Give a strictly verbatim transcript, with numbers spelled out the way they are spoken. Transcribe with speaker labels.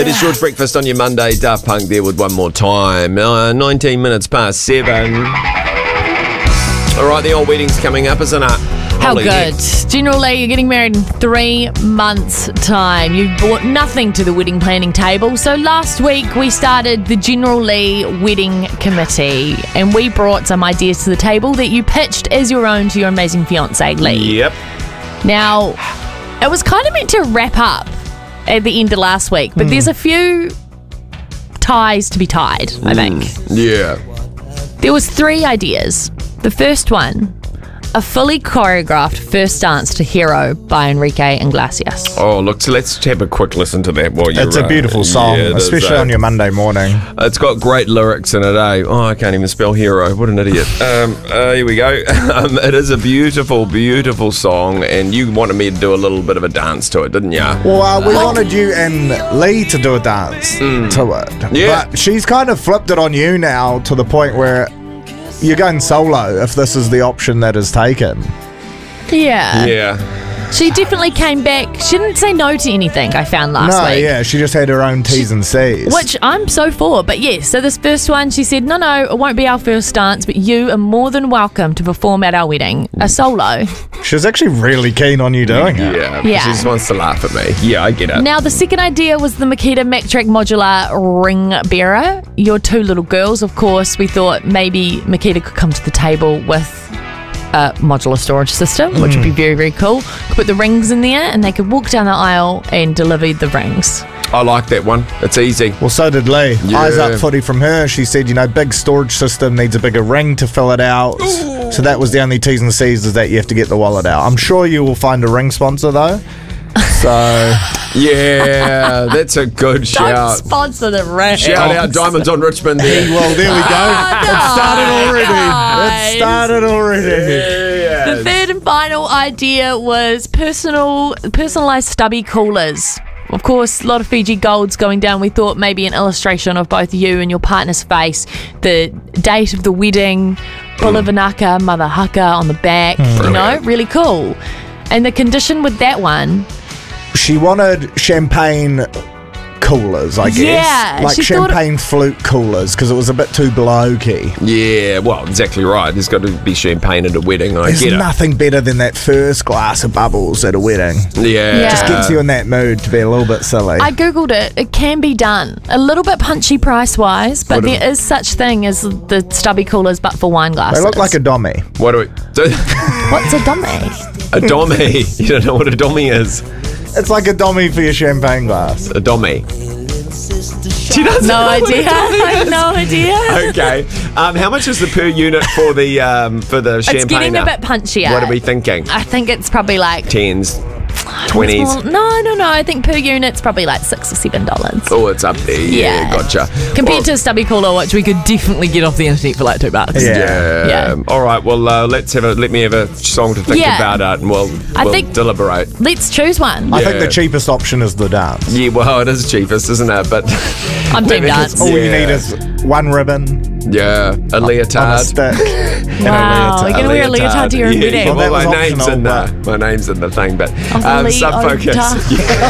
Speaker 1: It is George Breakfast on your Monday. Daft Punk there with One More Time. Uh, nineteen minutes past seven. All right, the old wedding's coming up, isn't it?
Speaker 2: How
Speaker 1: Holy
Speaker 2: good.
Speaker 1: heck.
Speaker 2: General Lee, you're getting married in three months' time. You've brought nothing to the wedding planning table. So last week we started the General Lee Wedding Committee and we brought some ideas to the table that you pitched as your own to your amazing fiancé, Lee.
Speaker 1: Yep.
Speaker 2: Now, it was kind of meant to wrap up at the end of last week, but mm. there's a few ties to be tied, I think.
Speaker 1: Mm, yeah.
Speaker 2: There was three ideas. The first one, a fully choreographed first dance to Hero by Enrique Iglesias.
Speaker 1: Oh, look, so let's have a quick listen to that while you're...
Speaker 3: It's a beautiful
Speaker 1: uh,
Speaker 3: song,
Speaker 1: yeah,
Speaker 3: especially
Speaker 1: uh,
Speaker 3: on your Monday morning.
Speaker 1: It's got great lyrics in it, eh? Oh, I can't even spell hero. What an idiot. Um, uh, here we go. um, it is a beautiful, beautiful song, and you wanted me to do a little bit of a dance to it, didn't you?
Speaker 3: Well, uh, we wanted you and Lee to do a dance
Speaker 1: Mm.
Speaker 3: to it.
Speaker 1: Yeah.
Speaker 3: But she's kind of flipped it on you now to the point where you're going solo if this is the option that is taken.
Speaker 2: Yeah.
Speaker 1: Yeah.
Speaker 2: She definitely came back. She didn't say no to anything, I found last
Speaker 3: no,
Speaker 2: week.
Speaker 3: yeah, she just had her own T's and C's.
Speaker 2: Which I'm so for. But yes, so this first one, she said, no, no, it won't be our first dance, but you are more than welcome to perform at our wedding. A solo.
Speaker 3: She was actually really keen on you doing it.
Speaker 1: Yeah.
Speaker 2: Yeah.
Speaker 1: She just wants to laugh at me. Yeah, I get it.
Speaker 2: Now, the second idea was the Makita Mac-Track Modular Ring Bearer. Your two little girls, of course. We thought maybe Makita could come to the table with a modular storage system, which
Speaker 3: Mm.
Speaker 2: would be very, very cool. Could put the rings in there and they could walk down the aisle and deliver the rings.
Speaker 1: I like that one. It's easy.
Speaker 3: Well, so did Lee.
Speaker 1: Yeah.
Speaker 3: Eyes up footy from her. She said, you know, big storage system needs a bigger ring to fill it out. Ooh. So that was the only T's and C's, is that you have to get the wallet out. I'm sure you will find a ring sponsor, though. So...
Speaker 1: Yeah, that's a good
Speaker 2: Don't
Speaker 1: shout.
Speaker 2: sponsor the ring.
Speaker 1: Shout out Diamonds on Richmond there.
Speaker 3: Well, there we go.
Speaker 2: Oh,
Speaker 3: it started
Speaker 2: no,
Speaker 3: already.
Speaker 2: guys.
Speaker 3: It started already.
Speaker 1: Yeah.
Speaker 2: The third and final idea was personal, personalised stubby coolers. Of course, a lot of Fiji Golds going down. We thought maybe an illustration of both you and your partner's face, the date of the wedding, Bula Vinaka, Mother Haka on the back, mm. you know, really cool. And the condition with that one...
Speaker 3: She wanted champagne coolers, I guess.
Speaker 2: Yeah,
Speaker 3: like
Speaker 2: she
Speaker 3: champagne flute coolers, because it was a bit too blokey.
Speaker 1: Yeah, well, exactly right. There's got to be champagne at a wedding. I
Speaker 3: There's
Speaker 1: get it.
Speaker 3: nothing better than that first glass of bubbles at a wedding.
Speaker 1: Yeah.
Speaker 2: Yeah.
Speaker 3: Just gets you in that mood to be a little bit silly.
Speaker 2: I googled it. It can be done. A little bit punchy price-wise, but
Speaker 1: What
Speaker 2: there
Speaker 1: a-
Speaker 2: is such thing as the stubby coolers, but for wine glasses.
Speaker 3: They look like a dummy.
Speaker 1: What do we do?
Speaker 2: What's a dummy?
Speaker 1: A dommy. You don't know what a dommy is.
Speaker 3: It's like a dummy for your champagne glass.
Speaker 1: A dommy. She doesn't
Speaker 2: No
Speaker 1: know what a
Speaker 2: idea.
Speaker 1: dommy
Speaker 2: I have
Speaker 1: is.
Speaker 2: no idea.
Speaker 1: Okay. Um, how much is the per unit for the um, for the champagne?
Speaker 2: It's getting a bit punchier.
Speaker 1: What are we thinking?
Speaker 2: I think it's probably like
Speaker 1: Tens, twenties.
Speaker 2: Well, no, no, no. I think per unit's probably like six or seven dollars.
Speaker 1: Oh, it's up there. Yeah,
Speaker 2: Yeah.
Speaker 1: gotcha.
Speaker 2: Compared
Speaker 1: Well,
Speaker 2: to a stubby cooler, which we could definitely get off the internet for like two bucks.
Speaker 3: Yeah.
Speaker 1: Yeah.
Speaker 2: Yeah.
Speaker 1: All right. Well, uh, let's have a. Let me have a song to think
Speaker 2: Yeah.
Speaker 1: about it, and we'll,
Speaker 2: I
Speaker 1: we'll
Speaker 2: think-
Speaker 1: deliberate.
Speaker 2: Let's choose one.
Speaker 3: I think
Speaker 1: Yeah.
Speaker 3: the cheapest option is the dance.
Speaker 1: Yeah. Well, it is cheapest, isn't it? But
Speaker 2: I'm team
Speaker 1: maybe
Speaker 2: dance.
Speaker 1: it's-
Speaker 3: All you
Speaker 1: Yeah.
Speaker 3: need is one ribbon
Speaker 1: yeah, a
Speaker 3: on a
Speaker 1: leotard.
Speaker 3: stick. and a
Speaker 2: Wow,
Speaker 3: leotard.
Speaker 2: you're gonna wear a leotard to your
Speaker 1: yeah.
Speaker 2: wedding?
Speaker 1: Well,
Speaker 3: Well, that
Speaker 1: my
Speaker 3: was
Speaker 1: name's
Speaker 3: optional,
Speaker 1: in the
Speaker 3: but-
Speaker 1: my name's in the thing, but
Speaker 2: Oh,
Speaker 1: um,
Speaker 2: leotard.
Speaker 1: sub focus. Yeah.